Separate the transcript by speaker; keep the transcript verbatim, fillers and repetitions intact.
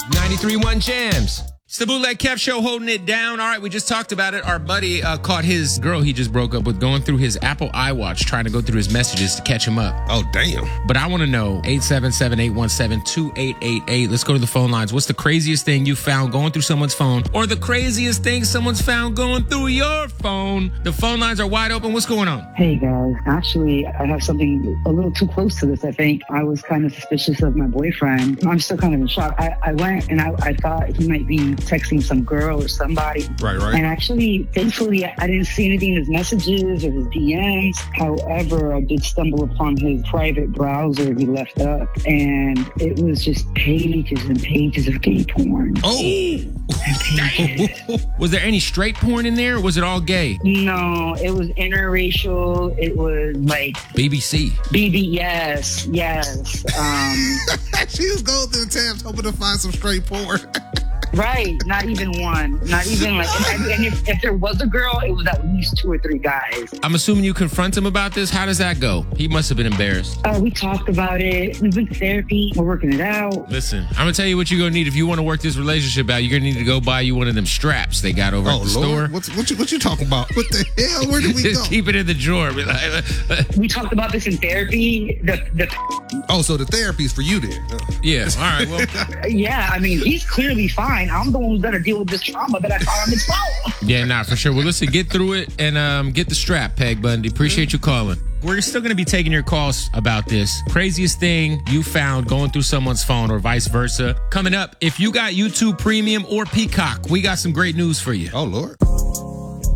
Speaker 1: ninety-three point one Jams. It's the Bootleg Kev Show, holding it down. All right, we just talked about it. Our buddy uh, caught his girl he just broke up with going through his Apple iWatch, trying to go through his messages to catch him up.
Speaker 2: Oh, damn.
Speaker 1: But I want to know, eight seven seven, eight one seven, two eight eight eight. Let's go to the phone lines. What's the craziest thing you found going through someone's phone, or the craziest thing someone's found going through your phone? The phone lines are wide open. What's going on?
Speaker 3: Hey, guys. Actually, I have something a little too close to this, I think. I was kind of suspicious of my boyfriend. I'm still kind of in shock. I, I went and I, I thought he might be texting some girl or somebody.
Speaker 2: Right, right.
Speaker 3: And actually, thankfully, I didn't see anything in his messages or his D Ms. However, I did stumble upon his private browser he left up, and it was just pages and pages of gay porn.
Speaker 2: Oh!
Speaker 1: Was there any straight porn in there, or was it all gay?
Speaker 3: No, it was interracial. It was like
Speaker 1: B B C.
Speaker 3: B B, yes, yes. Um,
Speaker 2: She was going through the tabs hoping to find some straight porn.
Speaker 3: Right, not even one, not even like, and, and if, if there was a girl, it was at least two or three guys.
Speaker 1: I'm assuming you confront him about this. How does that go? He must have been embarrassed.
Speaker 3: Uh, we talked about it. We've been to therapy. We're working it out.
Speaker 1: Listen, I'm gonna tell you what you're gonna need if you want to work this relationship out. You're gonna need to go buy you one of them straps they got over
Speaker 2: Oh,
Speaker 1: at the
Speaker 2: Lord.
Speaker 1: store.
Speaker 2: What's, what, you, what you talking about? What the hell? Where did we
Speaker 1: Just
Speaker 2: go?
Speaker 1: keep it in the drawer. Be like,
Speaker 3: We talked about this in therapy. The, the,
Speaker 2: Oh, so the therapy's for you then. Uh,
Speaker 1: yeah. All right. Well.
Speaker 3: yeah, I mean, he's clearly fine. I'm the one who's gonna deal with this trauma that I found on his phone.
Speaker 1: Yeah, nah, for sure. Well, listen, get through it and um, get the strap, Peg Bundy. Appreciate you calling. We're still going to be taking your calls about this. Craziest thing you found going through someone's phone or vice versa. Coming up, if you got YouTube Premium or Peacock, we got some great news for you.
Speaker 2: Oh, Lord.